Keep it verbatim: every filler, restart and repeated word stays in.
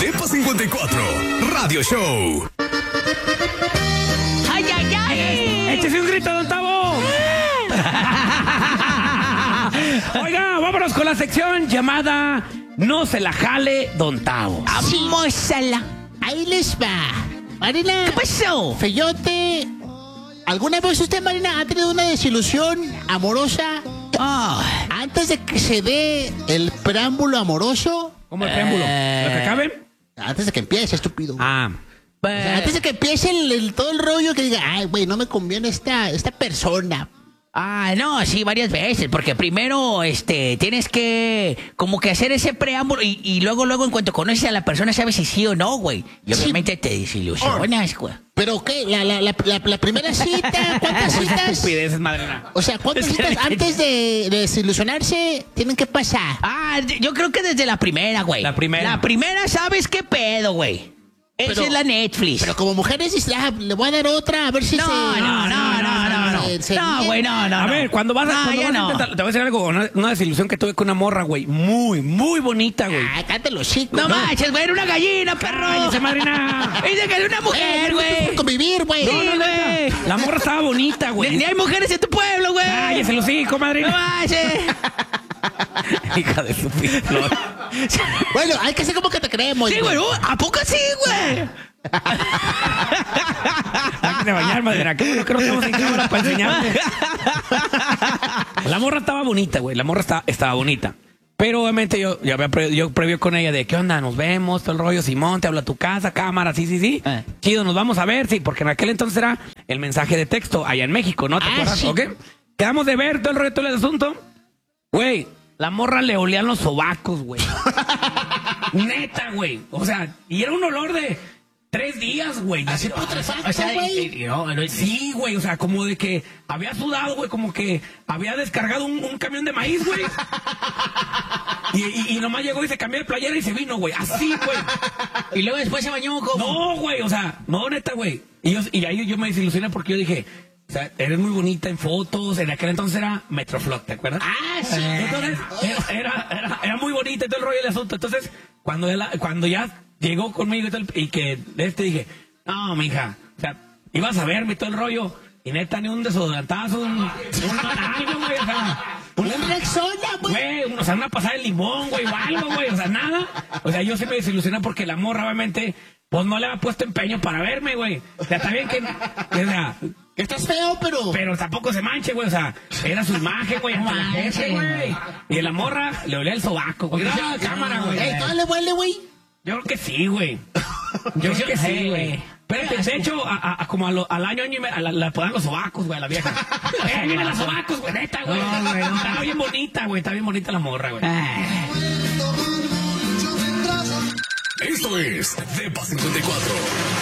Depa cincuenta y cuatro, Radio Show. ¡Ay, ay, ay! ¡Échese un grito, don Tavo! Oiga, vámonos con la sección llamada No se la jale, don Tavo. ¡Vámosala! Ahí les va. Marina. ¿Qué pasó? Feyote. ¿Alguna vez usted, Marina, ha tenido una desilusión amorosa? Oh. Antes de que se dé el preámbulo amoroso. ¿Cómo el preámbulo? ¿Lo que acabe? Antes de que empiece, estúpido. Ah. O sea, antes de que empiece el, el- todo el rollo que diga, ay, güey, no me conviene esta, esta persona. Ah, no, sí, varias veces, porque primero, este, tienes que como que hacer ese preámbulo y, y luego, luego, en cuanto conoces a la persona, sabes si sí o no, güey. Y Sí. obviamente te desilusionas, güey. ¿Pero qué? ¿La, la, la, la, la primera cita? ¿Cuántas citas? Estupideces, madrina. O sea, ¿cuántas citas antes de, de desilusionarse tienen que pasar? Ah, yo creo que desde la primera, güey. La primera. La primera, ¿sabes qué pedo, güey? Esa Pero- es la Netflix. Pero como mujeres dices, ah, le voy a dar otra, a ver si no, se... no, no, no, no, no. se- se No, güey, no, no. A no. ver, cuando vas a, No, cuando ya vas a no. intentar, te voy a decir algo, una, una desilusión que tuve con una morra, güey, muy, muy bonita, güey. Ah, cállate los chicos. No manches, güey, era una gallina, perro. Cállese, madrina. Dice que era una mujer, Eh, güey. por convivir, güey. Sí, No, no, no. güey. La morra estaba bonita, Ni, güey. ni hay mujeres en tu pueblo, güey. Cállese los hijos, No madrina. manches. Hija de su flor. Bueno, hay que hacer como que te creemos. Sí, güey. uh, ¿A poco sí, güey? Hay que bañar, madrina. Qué bueno que no tenemos en cámara para enseñarte. La morra estaba bonita, güey. La morra estaba, estaba bonita. Pero obviamente yo, yo había pre- yo previo con ella de, ¿qué onda? Nos vemos, todo el rollo. Simón, te hablo a tu casa, cámara, sí, sí, sí. Eh. Chido, nos vamos a ver, sí. Porque en aquel entonces era el mensaje de texto allá en México, ¿no? ¿Te Ah, acuerdas? sí. ¿Ok? Quedamos de ver todo el rollo, todo el asunto. Güey, la morra le olían los sobacos, güey. Neta, güey. O sea, y era un olor de tres días, güey. Así O putrefacto, sea, güey. y- y- no, no, sí, güey. O sea, como de que había sudado, güey. Como que había descargado un, un camión de maíz, güey. Y, y, y nomás llegó y se cambió de playera y se vino, güey. Así, güey. Y luego después se bañó como... No, güey. O sea, no, neta, güey. Y, yo, y ahí yo me desilusioné porque yo dije, o sea, eres muy bonita en fotos. En aquel entonces era Metroflog, ¿te acuerdas? Ah, sí. Entonces, era, era, era muy bonita y todo el rollo del asunto. Entonces, cuando, él- cuando ya llegó conmigo y, todo el- y que de este dije, no, mija, o sea, ibas a verme y todo el rollo. Y neta, ni un desodorantazo, un, un algo, güey, o sea, un, Un Rexona, güey. güey, un- o sea, una pasada de limón, güey, o algo, güey, o sea, nada. O sea, yo sí me desilusioné porque la morra, obviamente, pues no le había puesto empeño para verme, güey. O sea, está bien que, que, o sea, Que estás feo, pero... pero tampoco se manche, güey. O sea, era su imagen, güey, ante la gente, güey. Y la morra le olía el sobaco, güey. No, cámara, güey. Ey, ¿todo le huele, güey? Yo creo que sí, güey. Yo creo que sí, güey. Espérate, de hecho, a, a- a- como a lo- al año, año y medio, a la, la ponían los sobacos, güey, a la vieja. ¡Eh, mira los sobacos, güey, neta, güey! No, güey, no. Está bien bonita, güey, está bien bonita la morra, güey. Ah. Esto es Depa cincuenta y cuatro.